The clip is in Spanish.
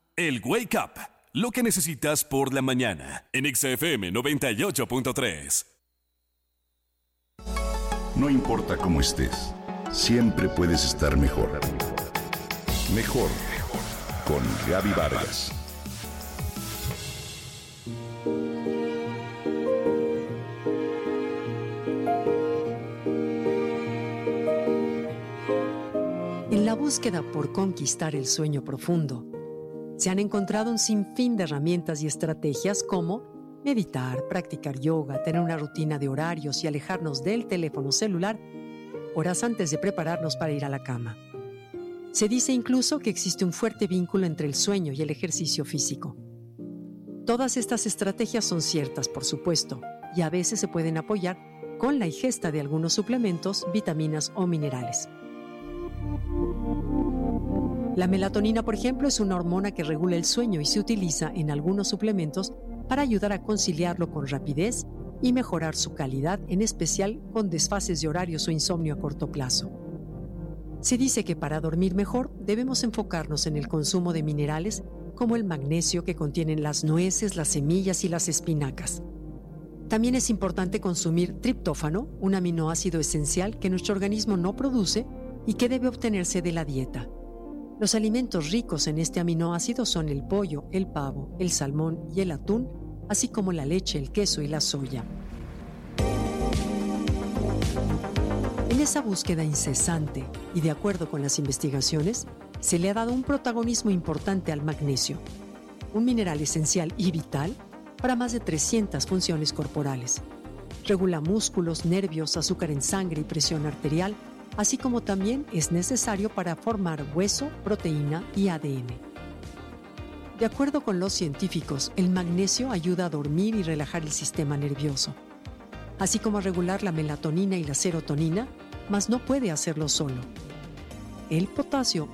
El Wake Up, lo que necesitas por la mañana, en XFM 98.3. No importa cómo estés, siempre puedes estar mejor. Mejor, con Gaby Vargas. En la búsqueda por conquistar el sueño profundo, se han encontrado un sinfín de herramientas y estrategias como meditar, practicar yoga, tener una rutina de horarios y alejarnos del teléfono celular horas antes de prepararnos para ir a la cama. Se dice incluso que existe un fuerte vínculo entre el sueño y el ejercicio físico. Todas estas estrategias son ciertas, por supuesto, y a veces se pueden apoyar con la ingesta de algunos suplementos, vitaminas o minerales. La melatonina, por ejemplo, es una hormona que regula el sueño y se utiliza en algunos suplementos para ayudar a conciliarlo con rapidez y mejorar su calidad, en especial con desfases de horarios o insomnio a corto plazo. Se dice que para dormir mejor debemos enfocarnos en el consumo de minerales como el magnesio que contienen las nueces, las semillas y las espinacas. También es importante consumir triptófano, un aminoácido esencial que nuestro organismo no produce y que debe obtenerse de la dieta. Los alimentos ricos en este aminoácido son el pollo, el pavo, el salmón y el atún, así como la leche, el queso y la soya. En esa búsqueda incesante y de acuerdo con las investigaciones, se le ha dado un protagonismo importante al magnesio, un mineral esencial y vital para más de 300 funciones corporales. Regula músculos, nervios, azúcar en sangre y presión arterial, así como también es necesario para formar hueso, proteína y ADN. De acuerdo con los científicos, el magnesio ayuda a dormir y relajar el sistema nervioso, así como a regular la melatonina y la serotonina, mas no puede hacerlo solo. El potasio